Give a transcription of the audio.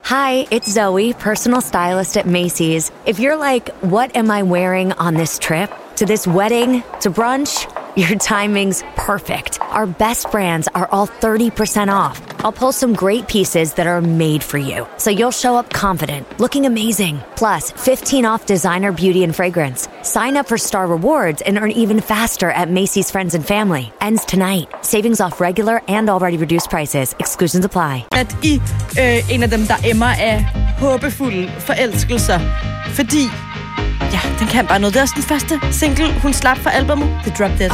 Hi, it's Zoe, personal stylist at Macy's. If you're like, what am I wearing on this trip? To this wedding? To brunch? Your timing's perfect. Our best brands are all 30% off. I'll pull some great pieces that are made for you, so you'll show up confident, looking amazing. Plus, 15 off designer beauty and fragrance. Sign up for Star Rewards and earn even faster at Macy's Friends and Family. Ends tonight. Savings off regular and already reduced prices. Exclusions apply. At I en af dem, der emmer af håbefulde forelskelser. Fordi, ja, den kan bare noget. Det er også den første single, hun slap fra albumet. The Drop Dead.